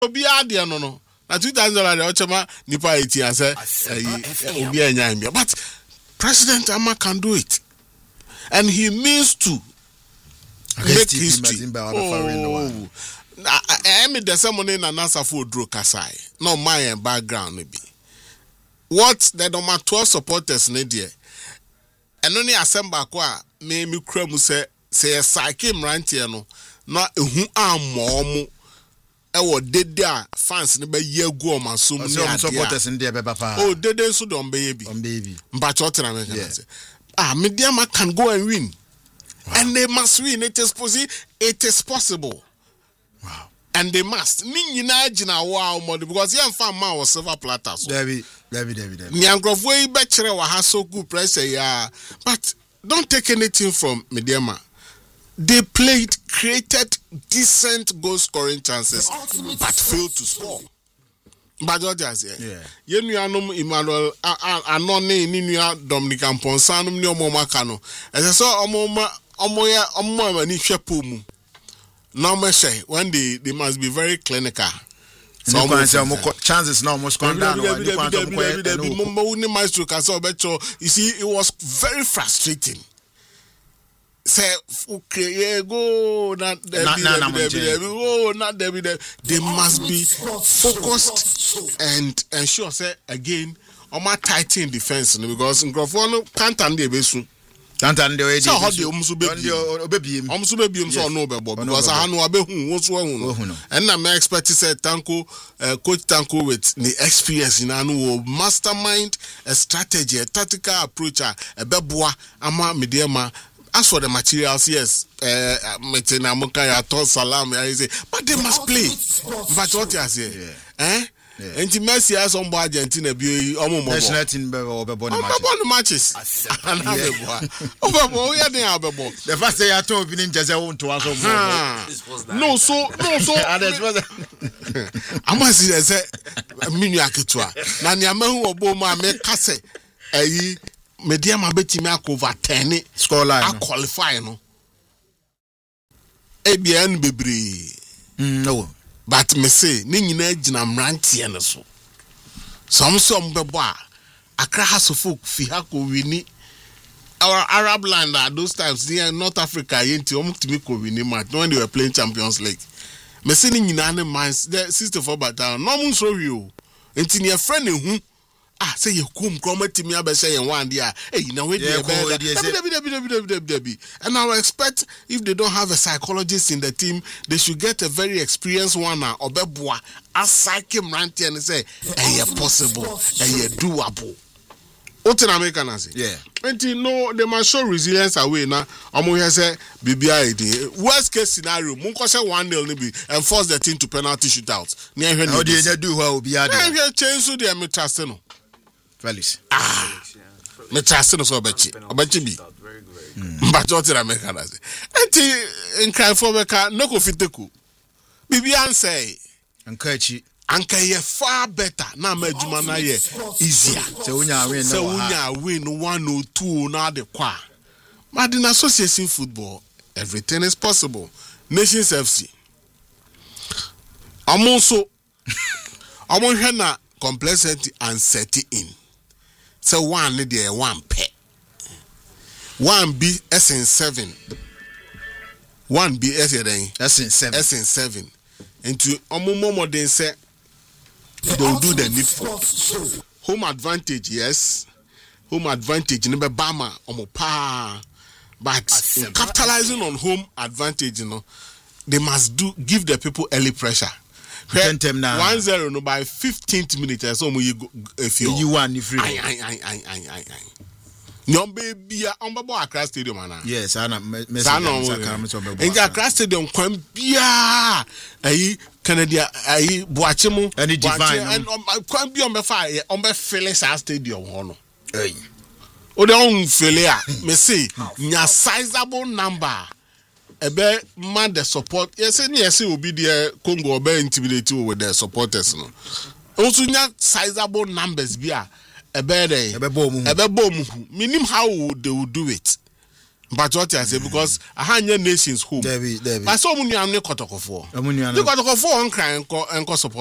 obi ade no na $2,000 ochema nipa 80 and say obi anya. But President Ama can do it, and he means to make history. I mean, there's someone in an answer for Drew Kasai. No, my background maybe. What the number 12 supporters need here, and only assemble qua me cremu say a psyche rantiano, not who are more. Did there fans never year go on so many supporters in there, papa. Oh, they didn't so don't baby. But what American say? Mediama can go and win. Wow. And they must win. It is possible. Wow. And they must. Wow, because you found man was silver platters. David. Niangrofwe betchere wa so good pressure ya. But don't take anything from Mediama. They created decent goal scoring chances, but failed to score. But what is it? Yeah. You know, Emmanuel, Anone, Ninia, Dominican Ponsanum, Nio Momakano. As I saw Omoya, ni Shepumu. No, when they must be very clinical. So chances now must come down. You see, it was very frustrating. Say okay, go not they must be focused and ensure say again on my tighten defense because Nkrofo can't and be soon. Can't and the way so how the baby so no because I know abehu and na me expect say coach Tanko with the experience in anu mastermind a strategy a tactical approach a beboa ama mediama. As for the materials, yes, but they must play. But what you say, And Messi has on Argentina be national team matches. The first day I told you just want to answer. No, so I must say Miniakitwa. Nanyamahu Oboma make Kase. Mediama betimi akova 10 scoreline a qualify no ABN bebre no but me say ni nyina gina mrantie ne so some bebo a Accra has folk fi ha ko wini our Arab land at those times near North Africa yenti omtimi ko wini match when they were playing Champions League me say ni nyina ne mines the 64 battalion no mun so wi o enti ne friend hu say you come timi abese yen wan dia na we dey and I expect if they don't have a psychologist in the team they should get a very experienced one obeboa asake mrantie and say possible doable what in America na say no they must show resilience away na omo here say bibia worst case scenario mun ko say 1-0 ni be and force the team to penalty shootout na hwe how dey do how obi ade na hwe change so dey metrust no Valis. Me trust no so obechi bi. But what in America na say. Enti nkran for beka no ko fiteku. Bibi answer. Anka ye far better na ma adwuma na ye easier. Se unya win 102 na de kwa. But in association football everything is possible. Nations FC. Amonso hwe na complexity and setting in. So one there one pet. 1B SN7. 1B SN7. And to more than say they'll do the needful. Home advantage, yes. Home advantage number Bama pa. But capitalizing on home advantage, they must give the people early pressure. 1-0 no by 15th minute so you go if you want free Nyombe bia ombabo Accra Stadium ana yes ana in Accra Stadium kwam bia ayi Canada ayi boachemu and divine and kwam bia ombe feel sa stadium ho no o de on feel a me say nya sizable number ebe man the support yes obi there Congo be intimidate with the supporters no also nya sizable numbers bia ebe bom minim how they will do it but what I say because I had nations home Debbie but so many am ne kotokofo Amunyano the kotokofo on cry enko support